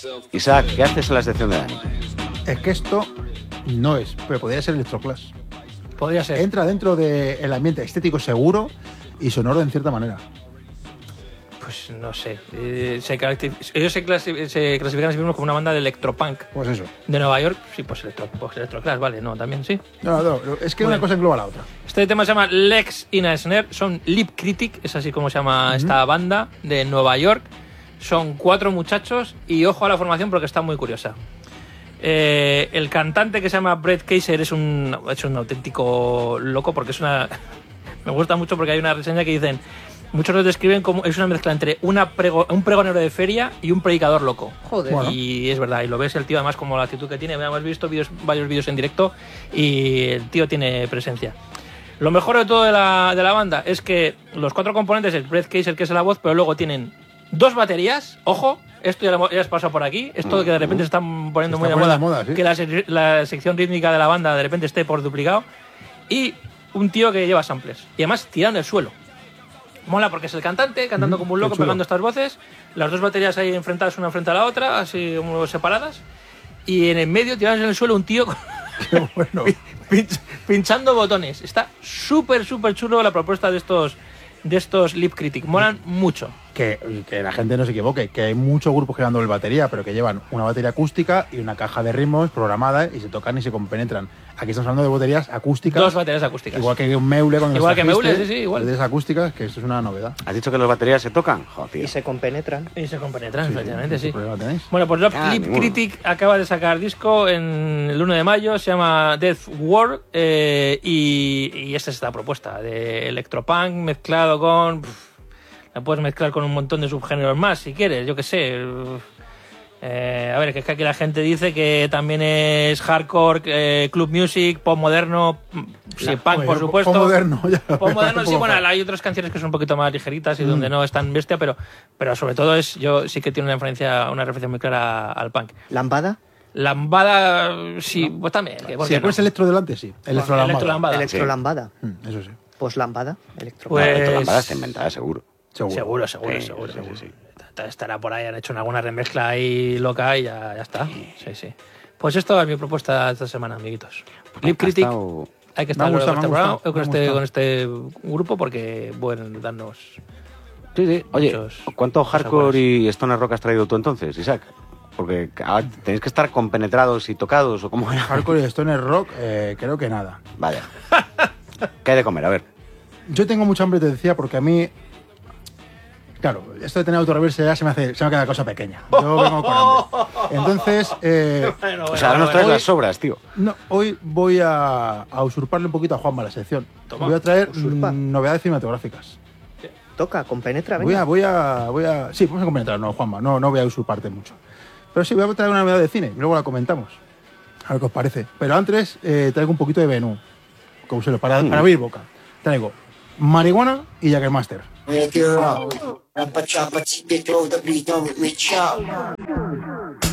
Isaac, ¿qué haces en la sección de Dani? Es que esto no es, pero podría ser Electroclass. Podría ser. Entra dentro del ambiente estético seguro y sonoro en cierta manera. Pues no sé. Ellos se clasifican a sí mismos como una banda de electropunk. Pues eso. De Nueva York. Sí, pues Electroclass, vale, no, también sí. No, es que Bueno. una cosa engloba a la otra. Este tema se llama Legs in a Snare. Son Lip Critic, es así como se llama esta banda de Nueva York. Son 4 muchachos y ojo a la formación porque está muy curiosa. El cantante, que se llama Brett Kaiser, es un auténtico loco porque es una... Me gusta mucho porque hay una reseña que dicen... Muchos lo describen como es una mezcla entre un pregonero de feria y un predicador loco. Joder. Bueno. Y es verdad, y lo ves el tío además como la actitud que tiene. Hemos visto varios vídeos en directo y el tío tiene presencia. Lo mejor de todo de la banda es que los 4 componentes, el Brett Kaiser, que es la voz, pero luego tienen 2 baterías, ojo, esto ya has pasado por aquí, esto que de repente se están poniendo muy de moda, ¿sí? que la sección rítmica de la banda de repente esté por duplicado, y un tío que lleva samplers, y además tirado en el suelo. Mola porque es el cantante, cantando como un loco, pegando estas voces, las 2 baterías ahí enfrentadas una frente a la otra, así como separadas, y en el medio, tirados en el suelo, un tío Qué bueno. pinchando botones. Está súper chulo la propuesta de estos Lip Critic. Molan mucho. Que la gente no se equivoque, que hay muchos grupos que dan doble batería, pero que llevan una batería acústica y una caja de ritmos programada y se tocan y se compenetran. Aquí estamos hablando de baterías acústicas. 2 baterías acústicas. Igual que un Meule cuando Igual que trajiste, Meule, sí, igual. Baterías acústicas, que esto es una novedad. ¿Has dicho que las baterías se tocan? Joder, tío. Y se compenetran. Y se compenetran, efectivamente, ¿Qué sí. problema tenéis? Bueno, pues Lip ninguno. Critic acaba de sacar disco en el 1 de mayo, se llama Death War, y esta es la propuesta de electropunk mezclado con... la puedes mezclar con un montón de subgéneros más, si quieres, yo qué sé. A ver, que es que aquí la gente dice que también es hardcore, club music, pop moderno, sí, punk, por supuesto. Pop moderno, ya. Pop moderno, sí, Tampoco bueno, pasa. hay otras canciones que son un poquito más ligeritas y donde no es tan bestia, pero sobre todo yo sí que tiene una referencia muy clara al punk. ¿Lambada? Lambada, sí, pues también. ¿Por Si qué pones no? electro delante, sí. Electrolambada. Electrolambada. Electrolambada. Eso sí. Pues lambada. Electro. Pues- Esto lambada está inventada, seguro. Seguro. Sí, sí. Estará por ahí, han hecho alguna remezcla ahí loca y ya está. Sí. Pues esto es mi propuesta esta semana, amiguitos. Lip Critic, hay que estar Me ha gustado. con este grupo porque pueden darnos... Sí. Oye, Muchos- ¿cuánto cosas hardcore buenas. y stoner rock has traído tú entonces, Isaac? Porque tenéis que estar compenetrados y tocados, ¿o cómo era? Hardcore y stoner rock, creo que nada. Vaya. ¿Qué hay de comer? A ver. Yo tengo mucha hambre, te decía, porque a mí... Claro, esto de tener autorreverse ya se me queda la cosa pequeña. Yo vengo con hambre. Entonces, O sea, ahora nos traes las sobras, tío. hoy voy a usurparle un poquito a Juanma la sección. Toma, Voy a traer usurpa. novedades cinematográficas. Toca, compenetra, venga. Voy a... Sí, vamos a comentar, no, Juanma, no voy a usurparte mucho. Pero sí, voy a traer una novedad de cine y luego la comentamos. A ver qué os parece. Pero antes traigo un poquito de menú, como se lo para abrir boca. Traigo marihuana y Jaggermaster. Make it raw. Rappa choppa, keep it close, the beat on with me chop.